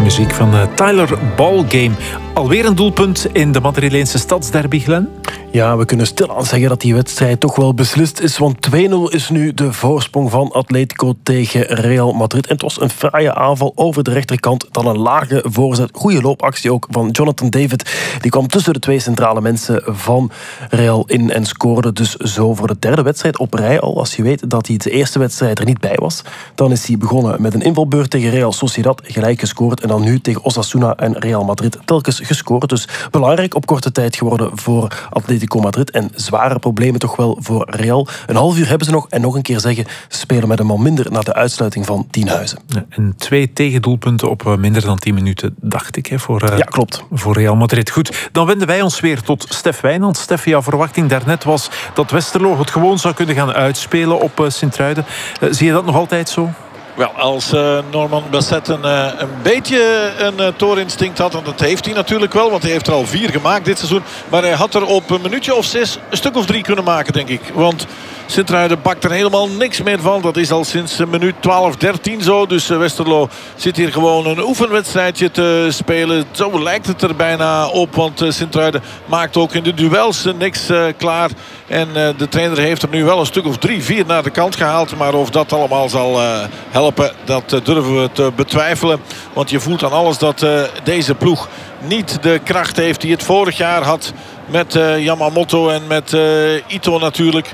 muziek van Tyler Ballgame. Alweer een doelpunt in de Madrileense stadsderby, Glenn? Ja, we kunnen stilaan zeggen dat die wedstrijd toch wel beslist is. Want 2-0 is nu de voorsprong van Atletico tegen Real Madrid. En het was een fraaie aanval over de rechterkant. Dan een lage voorzet. Goede loopactie ook van Jonathan David. Die kwam tussen de twee centrale mensen van Real in en scoorde dus zo voor de derde wedstrijd op rij al. Als je weet dat hij de eerste wedstrijd er niet bij was, dan is hij begonnen met een invalbeurt tegen Real Sociedad, gelijk gescoord. En dan nu tegen Osasuna en Real Madrid telkens gescoord. Dus belangrijk op korte tijd geworden voor Atletico Madrid. En zware problemen toch wel voor Real. Een half uur hebben ze nog. En nog een keer zeggen, ze spelen met een man minder na de uitsluiting van Tienhuizen. Ja, en 2 tegendoelpunten op minder dan 10 minuten, dacht ik. Ja, klopt. Voor Real Madrid. Goed, dan wenden wij ons weer tot Stef Wijnands. Stef, jouw verwachting daarnet was dat Westerlo het gewoon zou kunnen gaan uitspelen op Sint-Truiden. Zie je dat nog altijd zo? Wel, als Norman Basset een beetje een toorinstinct had, en dat heeft hij natuurlijk wel, want hij heeft er al 4 gemaakt dit seizoen. Maar hij had er op een minuutje of 6 een stuk of 3 kunnen maken, denk ik. Want Sint-Truiden bakt er helemaal niks meer van. Dat is al sinds minuut 12, 13 zo. Dus Westerlo zit hier gewoon een oefenwedstrijdje te spelen. Zo lijkt het er bijna op. Want Sint-Truiden maakt ook in de duels niks klaar. En de trainer heeft er nu wel een stuk of 3, 4 naar de kant gehaald. Maar of dat allemaal zal helpen, dat durven we te betwijfelen. Want je voelt aan alles dat deze ploeg niet de kracht heeft die het vorig jaar had. Met Yamamoto en met Ito natuurlijk.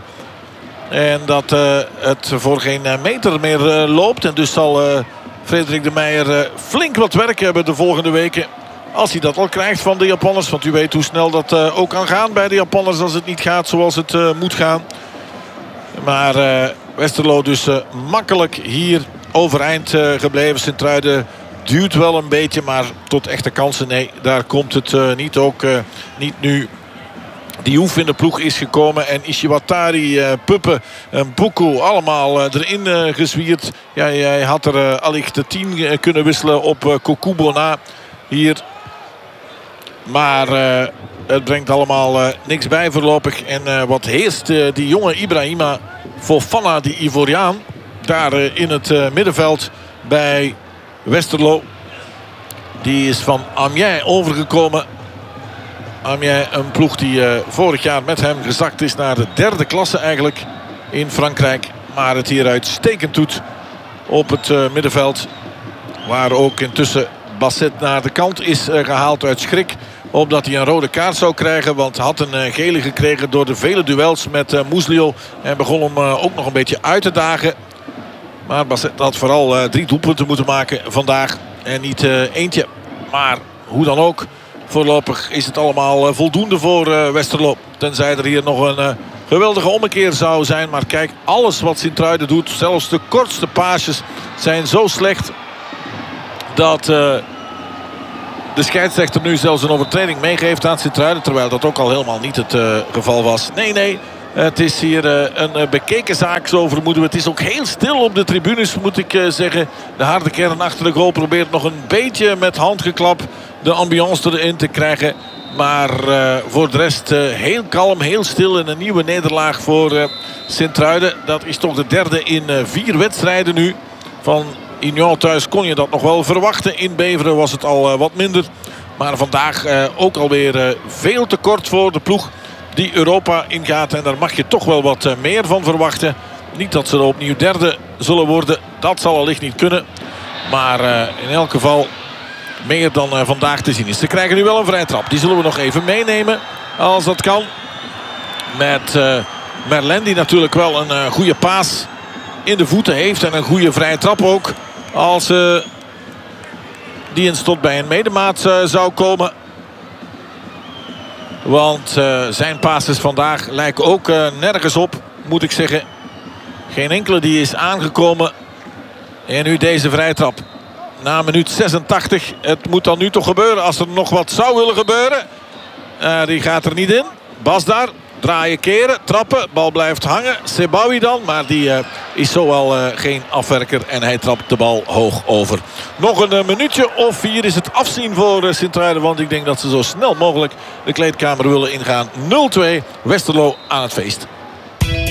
En dat het voor geen meter meer loopt. En dus zal Frederik de Meijer flink wat werk hebben de volgende weken. Als hij dat al krijgt van de Japanners. Want u weet hoe snel dat ook kan gaan bij de Japanners als het niet gaat zoals het moet gaan. Maar Westerlo dus makkelijk hier overeind gebleven. Sint-Truiden duwt wel een beetje, maar tot echte kansen, nee, daar komt het niet. Ook niet nu Diouf in de ploeg is gekomen. En Ishiwatari, Puppe en Buku allemaal erin gezwierd. Ja, hij had er allicht de 10 kunnen wisselen op Kokubo na hier. Maar het brengt allemaal niks bij voorlopig. En wat heerst die jonge Ibrahima Fofana, die Ivoriaan, daar in het middenveld bij Westerlo. Die is van Amiens overgekomen. Amiens, een ploeg die vorig jaar met hem gezakt is naar de 3e klasse eigenlijk in Frankrijk. Maar het hier uitstekend doet op het middenveld. Waar ook intussen Basset naar de kant is gehaald uit schrik. Omdat hij een rode kaart zou krijgen. Want had een gele gekregen door de vele duels met Muslio. En begon hem ook nog een beetje uit te dagen. Maar Basset had vooral 3 doelpunten moeten maken vandaag. En niet eentje. Maar hoe dan ook. Voorlopig is het allemaal voldoende voor Westerlo. Tenzij er hier nog een geweldige ommekeer zou zijn. Maar kijk, alles wat Sint-Truiden doet, zelfs de kortste paasjes, zijn zo slecht dat de scheidsrechter nu zelfs een overtreding meegeeft aan Sint-Truiden. Terwijl dat ook al helemaal niet het geval was. Nee. Het is hier een bekeken zaak, zo vermoeden we. Het is ook heel stil op de tribunes, moet ik zeggen. De harde kern achter de goal probeert nog een beetje met handgeklap de ambiance erin te krijgen. Maar voor de rest heel kalm, heel stil. En een nieuwe nederlaag voor Sint-Truiden. Dat is toch de 3e in 4 wedstrijden nu. Van Union thuis kon je dat nog wel verwachten. In Beveren was het al wat minder. Maar vandaag ook alweer veel te kort voor de ploeg die Europa ingaat. En daar mag je toch wel wat meer van verwachten. Niet dat ze er opnieuw 3e zullen worden. Dat zal allicht niet kunnen. Maar in elk geval meer dan vandaag te zien is. Ze krijgen nu wel een vrije trap. Die zullen we nog even meenemen. Als dat kan. Met Merlin, die natuurlijk wel een goede paas in de voeten heeft. En een goede vrije trap ook. Als die in tot bij een medemaat zou komen. Want zijn passes vandaag lijken ook nergens op, moet ik zeggen. Geen enkele die is aangekomen. En nu deze vrije trap. Na minuut 86. Het moet dan nu toch gebeuren. Als er nog wat zou willen gebeuren. Die gaat er niet in. Bas daar. Draaien, keren, trappen. Bal blijft hangen. Sebawi dan. Maar die is zo al geen afwerker. En hij trapt de bal hoog over. Nog een minuutje of 4 is het afzien voor Sint-Truiden. Want ik denk dat ze zo snel mogelijk de kleedkamer willen ingaan. 0-2. Westerlo aan het feest.